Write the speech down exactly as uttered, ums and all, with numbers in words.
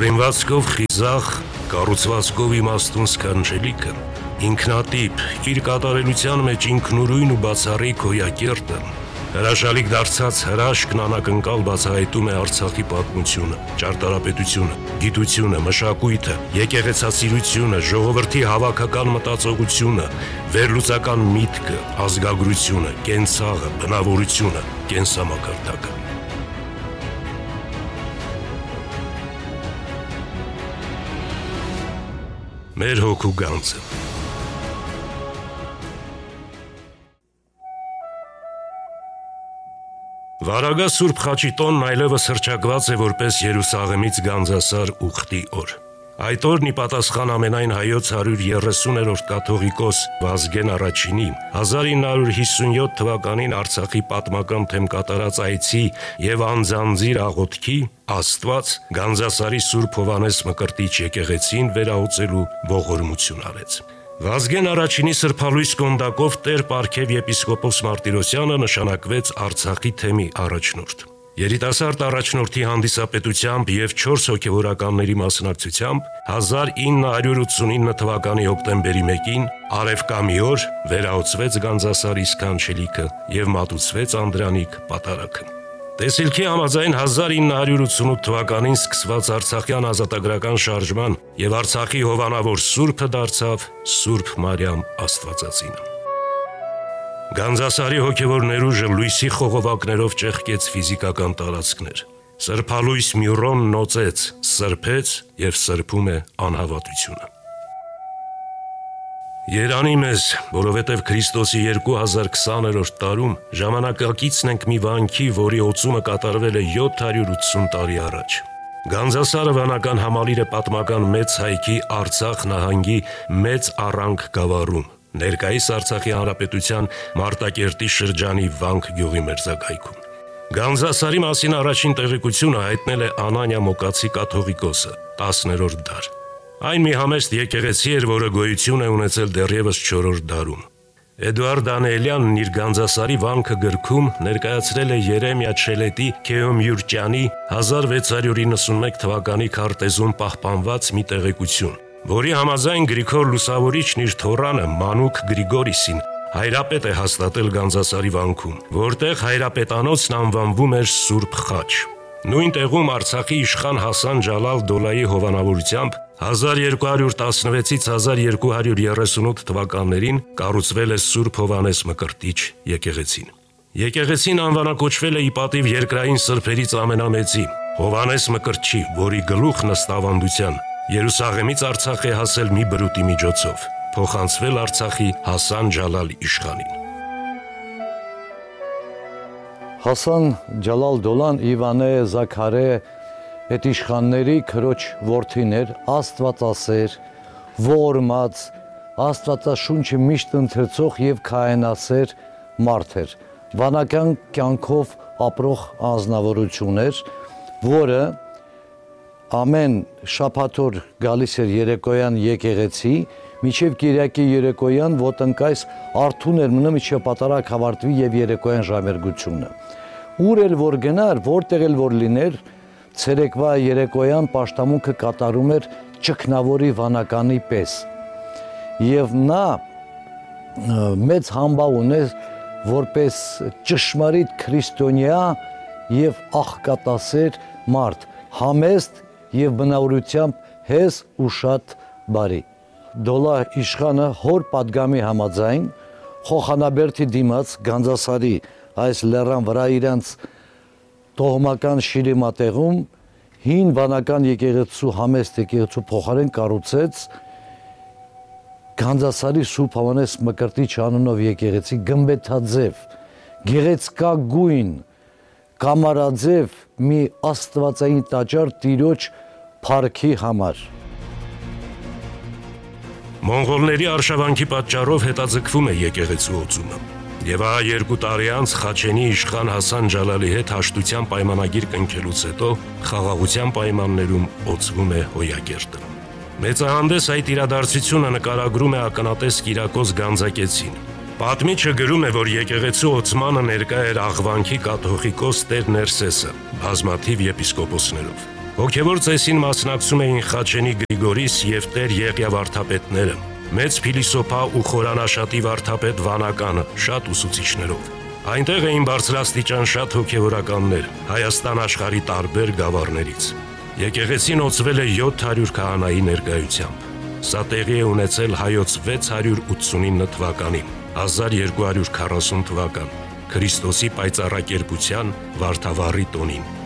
Օրինվածքով խիզախ, կառուցվածքով իմաստուն սքանչելիքը, ինքնատիպ, իր կատարելության մեջ ինքնուրույն ու բացառիկ հոյակերտը, հրաշալիք դարձած հրաշքն անակնկալ բացահայտում է Արցախի պատմությունը, ճարտարապետությունը, գիտությունը, մշակույթը, եկեղեցասիրությունը, ժողովրդի հավաքական մտածողությունը, վերլուծական միտքը, ազգագրությունը, կենցաղը, բնավորությունը, կենսամակարդակը։ Մեր հոգու գանձը։ Վարագա Սուրբ Խաչի տոնն այլևս հռչակված է որպես Երուսաղեմից Գանձասար ուխտի օր։ Այդ օրն ի պատասխան ամենայն հայոց հարյուր երեսուներորդ կաթողիկոս Վազգեն առաջինի հազար ինը հարյուր հիսունյոթ թվականին Արցախի պատմական թեմ կատարած այցի եւ անձանձիր աղոթքի Աստված Գանձասարի Սուրբ Հովհաննես Մկրտիչ եկեղեցին վերահոսելու ողորմություն արեց։ Վազգեն առաջինի սրբալույս կոնդակով Տեր Պարքև եպիսկոպոս Մարտիրոսյանը նշանակվեց Արցախի թեմի առաջնորդ։ Երիտասարդ առաջնորդի հանդիսապետությամբ եւ չորս հոգեվորականների մասնակցությամբ հազար ինը հարյուր ութսունինը թվականի հոկտեմբերի մեկին Արևկամի օր վերահոսվեց Գանձասարի սքանչելիքը եւ մատուցվեց Անդրանիկ պատարագը։ Տեսիլքի համաձայն հազար ինը հարյուր ութսունութ թվականին սկսված Արցախյան ազատագրական շարժման եւ Արցախի հովանավոր Սուրբը դարձավ Սուրբ Մարիամ Աստվածածինը։ Գանձասարի հոգևոր ներուժը լույսի խողովակներով ճեղքեց ֆիզիկական տարածքներ։ Սրբալույս մյուրոն նոծեց, սրբեց եւ սրբում է անհավատությունը։ Երանի մեզ, որովհետև Քրիստոսի երկու հազար քսաներորդ տարում ժամանակակիցն ենք մի վանքի, որի օծումը կատարվել է յոթ հարյուր ութսուն տարի առաջ։ Գանձասարը վանական համալիր է պատմական մեծ հայքի Արցախ նահանգի մեծ առանք գավառում, ներկայիս Արցախի Հանրապետության Մարտակերտի շրջանի Վանք գյուղի մերձակայքում։ Գանձասարի մասին առաջին տեղեկությունը հայտնել է Անանիա Մոկացի կաթողիկոսը տասներորդ դար։ Այն մի համեստ եկեղեցի էր, որը գոյություն է ունեցել դեռևս չորրորդ դարում։ Էդուարդ Դանիելյանն իր Գանձասարի վանքը գրքում ներկայացրել է Երեմիա Չելետի Քեոմյուրճյանի հազար վեց հարյուր իննսունմեկ թվականի քարտեզում պահպանված մի տեղեկություն, որի համաձայն Գրիգոր Լուսավորիչն իր թոռանը Մանուկ Գրիգորիսին հայրապետ է հաստատել Գանձասարի վանքում, որտեղ հայրապետանոցն անվանվում էր Սուրբ Խաչ։ Նույն տեղում Արցախի իշխան Հասան Ջալալ Դոլայի հովանավորությամբ հազար երկու հարյուր տասնվեցից հազար երկու հարյուր երեսունութ թվականներին կառուցվել է Սուրբ Հովհաննես Մկրտիչ եկեղեցին։ Եկեղեցին անվանակոչվել է ի պատիվ երկրային սրբերից ամենամեծի Հովհաննես Մկրտչի, որի գլուխն ըստ ավանդության Երուսաղեմից Արցախ է հասել մի բրուտի միջոցով, փոխանցվել Արցախի Հասան Ջալալ իշխանին։ Հասան Ջալալ Դոլան Իվանե Զաքարե այդ իշխանների քրոջ որդին էր, աստվածասեր, ողորմած, աստվածաշունչը միշտ ընթերցող եւ քահանասեր մարդ էր, վանական կյանքով ապրող անձնավորություն էր, որը ամեն շաբաթօր գալիս էր երեկոյան եկեղեցի, մինչև Կիրակի երեկոյան ոտնկայս արթուն էր մնում, մինչև պատարագ ավարտվի եւ երեկոյան ժամերգությունը։ Ուր էլ որ գնար, որտեղ էլ որ լիներ, ցերեկվա երեկոյան պաշտամունքը կատարում էր ճգնավորի վանականի պես։ Եվ նա մեծ համբավ ուներ որպես ճշմարիտ քրիստոնյա եւ աղքատասեր մարդ, համեստ եւ բնավորությամբ հեզ ու շատ բարի։ Դոլա իշխանը հոր պատգամի համաձայն Խոխանաբերդի դիմաց Գանձասարի այս լեռան վրա իրանց տոհմական շիրիմատեղում հին վանական եկեղեցու համեստ եկեղեցու փոխարեն կառուցեց Գանձասարի Սուրբ Հովհաննես Մկրտիչ անունով եկեղեցի գմբեթաձև, գեղեցկագույն, կամարաձև մի աստվածային տաճար Տիրոջ փառքի համար։ Մոնղոլների արշավանքի պատճառով հետաձգվում է եկեղեցու օծումը։ Եվ ահա երկու տարի անց Խաչենի իշխան Հասան Ջալալի հետ հաշտության պայմանագիր կնքելուց հետո խաղաղության պայմաններում օծվում է հոյակերտը։ Մեծահանդես այդ իրադարձությունը նկարագրում է ակնատես Կիրակոս Գանձակեցին։ Պատմիչը գրում է, որ եկեղեցու օծմանը ներկա էր Աղվանքի կաթողիկոս Տեր Ներսեսը, բազմաթիվ եպիսկոպոսներով։ Հոգևոր ծեսին մասնակցում էին Խաչենի Գրիգորիս եւ Տեր Եղիա վարդապետները, մեծ փիլիսոփա ու խորանաշատի վարդապետ Վանականը շատ ուսուցիչներով։ Այնտեղ էին բարձրաստիճան շատ հոգևորականներ Հայաստան աշխարհի տարբեր գավառներից։ Եկեղեցին օծվել է յոթ հարյուր քահանայի ներկայությամբ։ Սա տեղի է ունեցել հայոց վեց հարյուր ութսունինը թվականին, հազար երկու հարյուր քառասուն թվական, Քրիստոսի պայծառակերպության Վարդավառի տոնին։